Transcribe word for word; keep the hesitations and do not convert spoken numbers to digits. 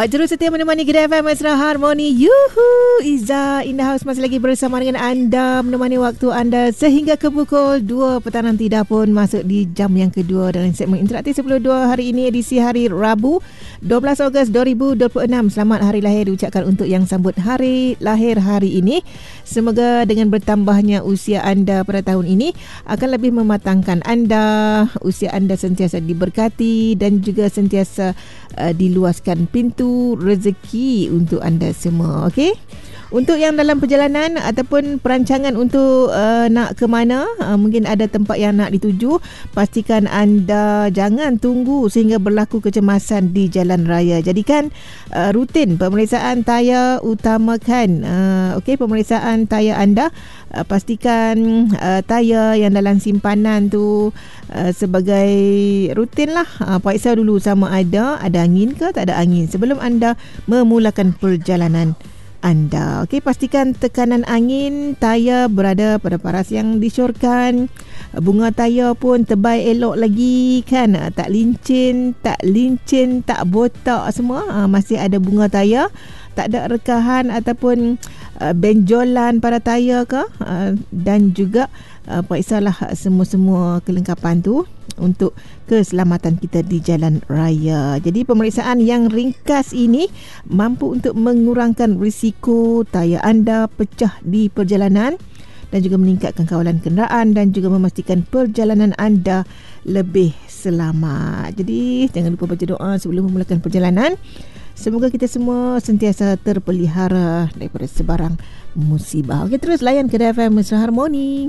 Pak Juru setia menemani Gerai F M Mesra Harmoni. Yuhu, Iza in the house masih lagi bersama dengan anda, menemani waktu anda sehingga ke pukul dua petang nanti. Dah pun masuk di jam yang kedua dalam segmen Interaktif sepuluh dua hari ini, edisi hari Rabu dua belas Ogos dua ribu dua puluh enam. Selamat hari lahir diucapkan untuk yang sambut hari lahir hari ini. Semoga dengan bertambahnya usia anda pada tahun ini akan lebih mematangkan anda, usia anda sentiasa diberkati dan juga sentiasa uh, diluaskan pintu rezeki untuk anda semua. Okey, untuk yang dalam perjalanan ataupun perancangan untuk uh, nak ke mana, uh, mungkin ada tempat yang nak dituju, pastikan anda jangan tunggu sehingga berlaku kecemasan di jalan raya. Jadikan uh, rutin pemeriksaan tayar, utamakan uh, okey pemeriksaan tayar anda. Uh, pastikan uh, tayar yang dalam simpanan tu uh, sebagai rutin lah. Uh, periksa dulu sama ada ada angin ke tak ada angin sebelum anda memulakan perjalanan anda. Okey, pastikan tekanan angin tayar berada pada paras yang disyorkan. Bunga tayar pun tebal elok lagi kan, tak lincin, tak lincin, tak botak semua. Uh, masih ada bunga tayar, tak ada rekahan ataupun uh, benjolan pada tayar ke, uh, dan juga uh, periksalah semua-semua kelengkapan tu untuk keselamatan kita di jalan raya. Jadi pemeriksaan yang ringkas ini mampu untuk mengurangkan risiko tayar anda pecah di perjalanan dan juga meningkatkan kawalan kenderaan dan juga memastikan perjalanan anda lebih selamat. Jadi jangan lupa baca doa sebelum memulakan perjalanan. Semoga kita semua sentiasa terpelihara daripada sebarang musibah. Okey, terus layan Gerai F M Mesra Harmoni.